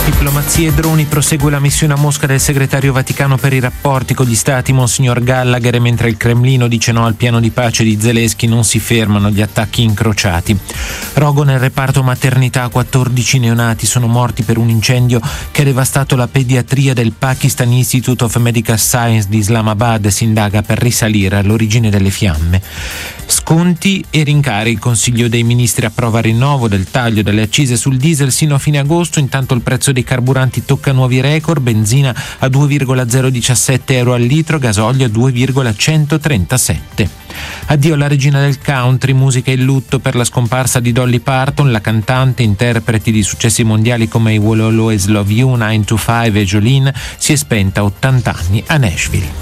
Diplomazia e droni, prosegue la missione a Mosca del segretario Vaticano per i rapporti con gli stati Monsignor Gallagher, e mentre il Cremlino dice no al piano di pace di Zelensky non si fermano gli attacchi incrociati. Rogo nel reparto maternità, 14 neonati sono morti per un incendio che ha devastato la pediatria del Pakistan Institute of Medical Science di Islamabad. Si indaga per risalire all'origine delle fiamme. Sconti e rincari, il Consiglio dei Ministri approva il rinnovo del taglio delle accise sul diesel sino a fine agosto. Intanto il prezzo dei carburanti tocca nuovi record, benzina a 2,017 euro al litro, gasolio a 2,137. Addio alla regina del country, musica e lutto per la scomparsa di Dolly Parton. La cantante, interpreti di successi mondiali come I Will Always Love You, 9 to 5 e Jolene, si è spenta a 80 anni a Nashville.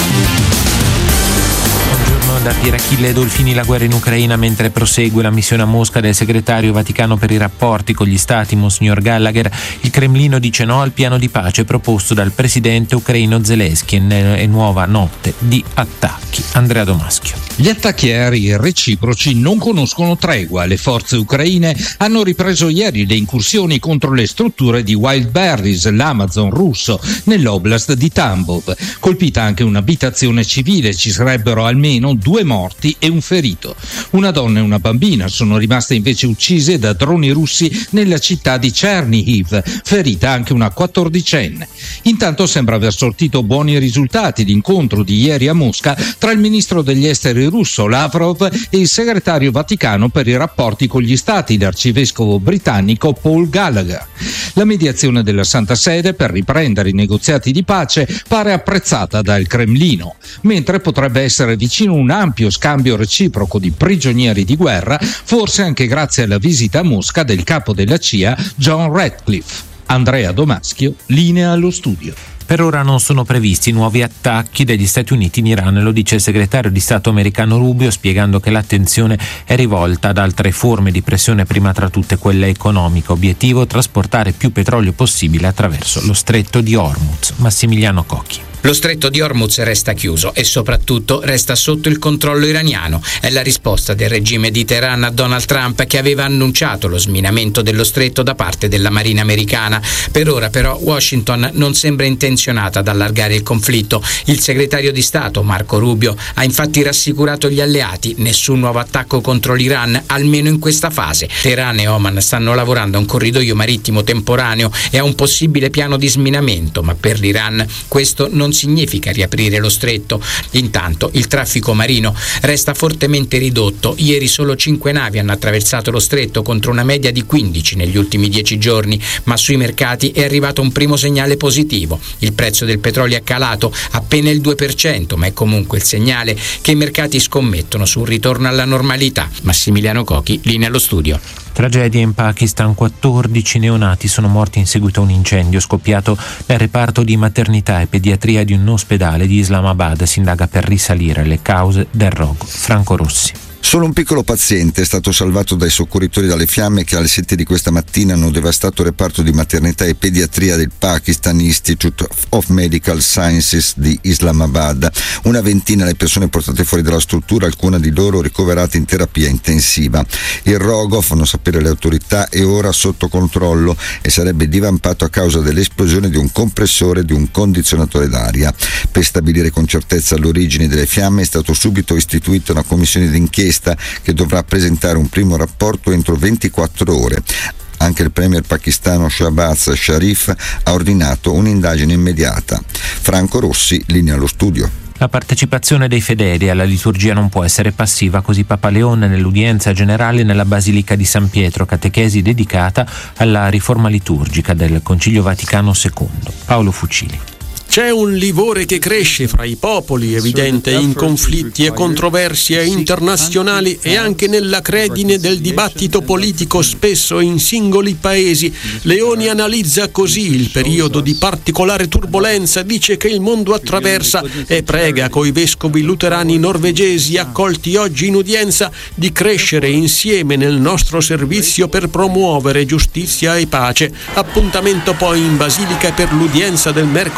Da Pier Achille Dolfini, la guerra in Ucraina mentre prosegue la missione a Mosca del segretario Vaticano per i rapporti con gli stati Monsignor Gallagher. Il Cremlino dice no al piano di pace proposto dal presidente ucraino Zelensky e nuova notte di attacchi. Andrea Domaschio. Gli attacchi aerei reciproci non conoscono tregua. Le forze ucraine hanno ripreso ieri le incursioni contro le strutture di Wildberries, l'Amazon russo, nell'oblast di Tambov. Colpita anche un'abitazione civile, ci sarebbero almeno 2 morti e un ferito. Una donna e una bambina sono rimaste invece uccise da droni russi nella città di Chernihiv, ferita anche una 14enne. Intanto sembra aver sortito buoni risultati l'incontro di ieri a Mosca tra il ministro degli esteri russo Lavrov e il segretario Vaticano per i rapporti con gli stati, l'arcivescovo britannico Paul Gallagher. La mediazione della Santa Sede per riprendere i negoziati di pace pare apprezzata dal Cremlino, mentre potrebbe essere vicino un ampio scambio reciproco di prigionieri di guerra, forse anche grazie alla visita a Mosca del capo della CIA John Ratcliffe. Andrea Domaschio, linea allo studio. Per ora non sono previsti nuovi attacchi degli Stati Uniti in Iran, lo dice il segretario di Stato americano Rubio, spiegando che l'attenzione è rivolta ad altre forme di pressione, prima tra tutte quella economica. Obiettivo: trasportare più petrolio possibile attraverso lo stretto di Hormuz. Massimiliano Cocchi. Lo stretto di Hormuz resta chiuso e soprattutto resta sotto il controllo iraniano. È la risposta del regime di Teheran a Donald Trump, che aveva annunciato lo sminamento dello stretto da parte della Marina americana. Per ora però Washington non sembra intenzionata ad allargare il conflitto. Il segretario di Stato Marco Rubio ha infatti rassicurato gli alleati: nessun nuovo attacco contro l'Iran, almeno in questa fase. Teheran e Oman stanno lavorando a un corridoio marittimo temporaneo e a un possibile piano di sminamento, ma per l'Iran questo non significa riaprire lo stretto. Intanto il traffico marino resta fortemente ridotto. Ieri solo 5 navi hanno attraversato lo stretto contro una media di 15 negli ultimi 10 giorni, ma sui mercati è arrivato un primo segnale positivo. Il prezzo del petrolio è calato appena il 2%, ma è comunque il segnale che i mercati scommettono su un ritorno alla normalità. Massimiliano Cocchi, linea allo studio. Tragedia in Pakistan, 14 neonati sono morti in seguito a un incendio scoppiato nel reparto di maternità e pediatria di un ospedale di Islamabad. Si indaga per risalire le cause del rogo. Franco Rossi. Solo un piccolo paziente è stato salvato dai soccorritori dalle fiamme che alle 7 di questa mattina hanno devastato il reparto di maternità e pediatria del Pakistan Institute of Medical Sciences di Islamabad. Una ventina le persone portate fuori dalla struttura, alcune di loro ricoverate in terapia intensiva. Il rogo, fanno sapere le autorità, è ora sotto controllo e sarebbe divampato a causa dell'esplosione di un compressore e di un condizionatore d'aria. Per stabilire con certezza l'origine delle fiamme è stato subito istituita una commissione d'inchiesta che dovrà presentare un primo rapporto entro 24 ore. Anche il premier pakistano Shahbaz Sharif ha ordinato un'indagine immediata. Franco Rossi, linea allo studio. La partecipazione dei fedeli alla liturgia non può essere passiva, così Papa Leone nell'udienza generale nella Basilica di San Pietro, catechesi dedicata alla riforma liturgica del Concilio Vaticano II. Paolo Fucili. C'è un livore che cresce fra i popoli, evidente in conflitti e controversie internazionali e anche nella credine del dibattito politico, spesso in singoli paesi. Leoni analizza così il periodo di particolare turbolenza, dice che il mondo attraversa e prega coi vescovi luterani norvegesi accolti oggi in udienza di crescere insieme nel nostro servizio per promuovere giustizia e pace. Appuntamento poi in Basilica per l'udienza del mercoledì,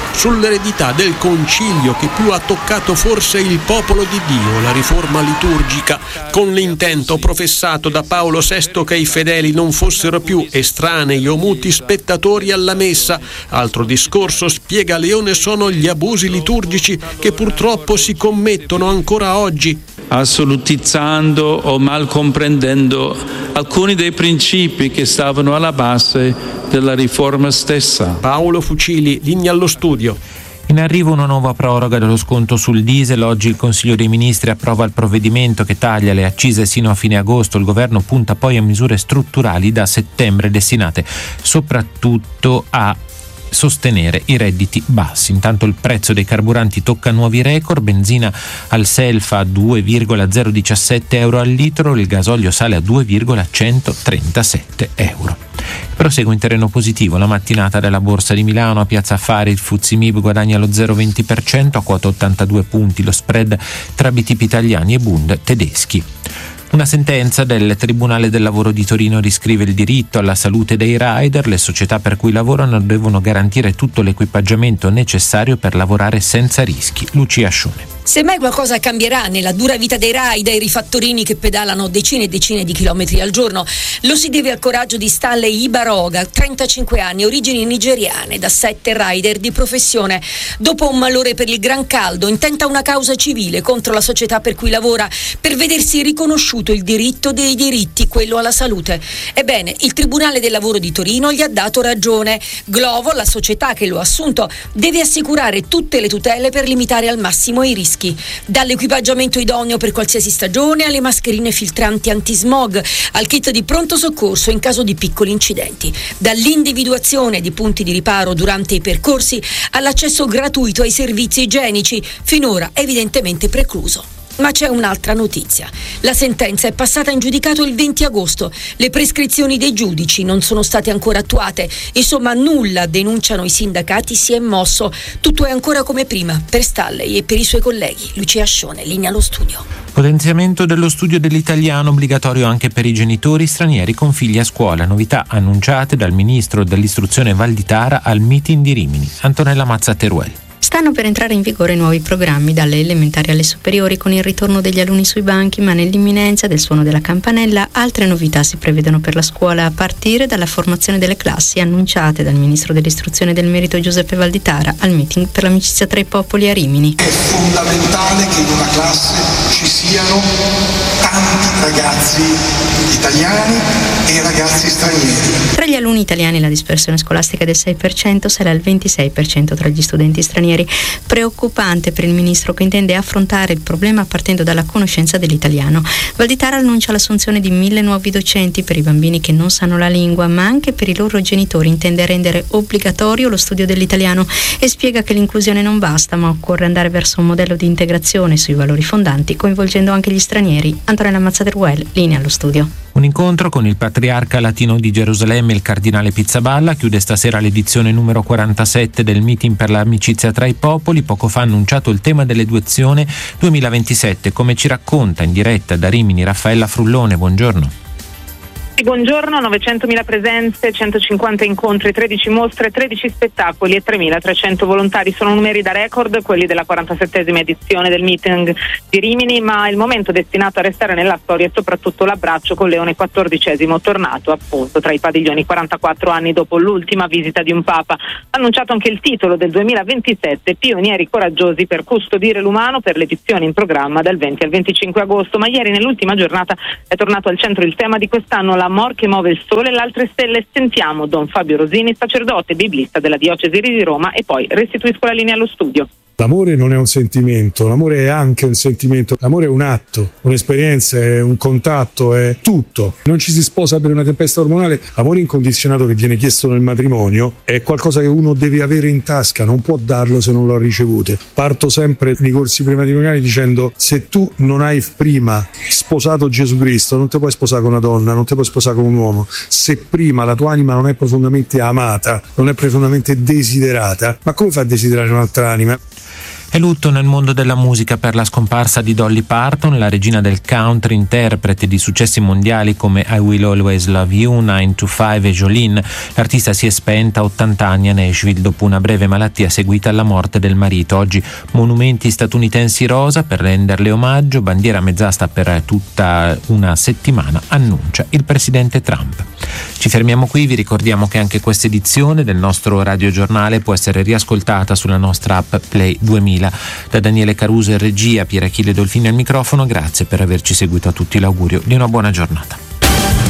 sull'eredità del concilio che più ha toccato forse il popolo di Dio, la riforma liturgica, con l'intento professato da Paolo VI che i fedeli non fossero più estranei o muti spettatori alla messa. Altro discorso, spiega Leone, sono gli abusi liturgici che purtroppo si commettono ancora oggi, assolutizzando o mal comprendendo alcuni dei principi che stavano alla base della riforma stessa. Paolo Fucili, Linea allo Studio. In arrivo una nuova proroga dello sconto sul diesel. Oggi il Consiglio dei Ministri approva il provvedimento che taglia le accise sino a fine agosto. Il governo punta poi a misure strutturali da settembre destinate soprattutto a sostenere i redditi bassi. Intanto il prezzo dei carburanti tocca nuovi record, benzina al self a 2,017 euro al litro, il gasolio sale a 2,137 euro. Prosegue in terreno positivo la mattinata della Borsa di Milano. A Piazza Affari il FTSE MIB guadagna lo 0,20% a quota 82 punti, lo spread tra BTP italiani e Bund tedeschi. Una sentenza del Tribunale del Lavoro di Torino riscrive il diritto alla salute dei rider. Le società per cui lavorano devono garantire tutto l'equipaggiamento necessario per lavorare senza rischi. Lucia Ascione. Se mai qualcosa cambierà nella dura vita dei rider, i fattorini che pedalano decine e decine di chilometri al giorno, lo si deve al coraggio di Stanley Ibaroga, 35 anni, origini nigeriane, da 7 rider di professione. Dopo un malore per il gran caldo, intenta una causa civile contro la società per cui lavora per vedersi riconosciuto il diritto dei diritti, quello alla salute. Ebbene, il Tribunale del Lavoro di Torino gli ha dato ragione. Glovo, la società che lo ha assunto, deve assicurare tutte le tutele per limitare al massimo i rischi. Dall'equipaggiamento idoneo per qualsiasi stagione alle mascherine filtranti antismog, al kit di pronto soccorso in caso di piccoli incidenti, dall'individuazione di punti di riparo durante i percorsi all'accesso gratuito ai servizi igienici, finora evidentemente precluso. Ma c'è un'altra notizia. La sentenza è passata in giudicato il 20 agosto. Le prescrizioni dei giudici non sono state ancora attuate. Insomma, nulla, denunciano i sindacati, si è mosso. Tutto è ancora come prima, per Stanley e per i suoi colleghi. Lucia Ascione, Linea allo Studio. Potenziamento dello studio dell'italiano obbligatorio anche per i genitori stranieri con figli a scuola. Novità annunciate dal ministro dell'istruzione Valditara al meeting di Rimini. Antonella Mazza Teruel. Stanno per entrare in vigore nuovi programmi dalle elementari alle superiori con il ritorno degli alunni sui banchi, ma nell'imminenza del suono della campanella altre novità si prevedono per la scuola, a partire dalla formazione delle classi annunciate dal ministro dell'istruzione e del merito Giuseppe Valditara al meeting per l'amicizia tra i popoli a Rimini. È fondamentale che in una classe ci siano tanti ragazzi italiani e ragazzi stranieri. Tra gli alunni italiani la dispersione scolastica del 6% sarà al 26% tra gli studenti stranieri. Preoccupante per il ministro che intende affrontare il problema partendo dalla conoscenza dell'italiano. Valditara annuncia l'assunzione di 1.000 nuovi docenti per i bambini che non sanno la lingua, ma anche per i loro genitori. Intende rendere obbligatorio lo studio dell'italiano e spiega che l'inclusione non basta, ma occorre andare verso un modello di integrazione sui valori fondanti, coinvolgendo anche gli stranieri. Antonella Mazza Teruel, Linea allo Studio. Un incontro con il patriarca latino di Gerusalemme, il cardinale Pizzaballa, chiude stasera l'edizione numero 47 del meeting per l'amicizia tra i popoli. Poco fa ha annunciato il tema dell'edizione 2027, come ci racconta in diretta da Rimini Raffaella Frullone. Buongiorno. Buongiorno, 900.000 presenze, 150 incontri, 13 mostre, 13 spettacoli e 3.300 volontari. Sono numeri da record, quelli della 47esima edizione del meeting di Rimini, ma il momento destinato a restare nella storia è soprattutto l'abbraccio con Leone XIV, tornato appunto tra i padiglioni 44 anni dopo l'ultima visita di un Papa. Ha annunciato anche il titolo del 2027, Pionieri coraggiosi per custodire l'umano, per l'edizione in programma dal 20 al 25 agosto. Ma ieri nell'ultima giornata è tornato al centro il tema di quest'anno, l'amor che muove il sole e le altre stelle. Sentiamo Don Fabio Rosini, sacerdote biblista della diocesi di Roma, e poi restituisco la linea allo studio. L'amore non è un sentimento, l'amore è anche un sentimento, l'amore è un atto, un'esperienza, è un contatto, è tutto. Non ci si sposa per una tempesta ormonale. L'amore incondizionato che viene chiesto nel matrimonio è qualcosa che uno deve avere in tasca, non può darlo se non lo ha ricevuto. Parto sempre nei corsi prematrimoniali dicendo: se tu non hai prima sposato Gesù Cristo, non ti puoi sposare con una donna, non ti puoi sposare con un uomo. Se prima la tua anima non è profondamente amata, non è profondamente desiderata, ma come fa a desiderare un'altra anima? È lutto nel mondo della musica per la scomparsa di Dolly Parton, la regina del country, interprete di successi mondiali come I Will Always Love You, 9 to 5 e Jolene. L'artista si è spenta a 80 anni a Nashville dopo una breve malattia seguita alla morte del marito. Oggi monumenti statunitensi rosa per renderle omaggio, bandiera mezzasta per tutta una settimana, annuncia il presidente Trump. Ci fermiamo qui, vi ricordiamo che anche questa edizione del nostro radiogiornale può essere riascoltata sulla nostra app Play 2000. Da Daniele Caruso in regia, Pier Achille Dolfini al microfono, grazie per averci seguito a tutti, l'augurio di una buona giornata.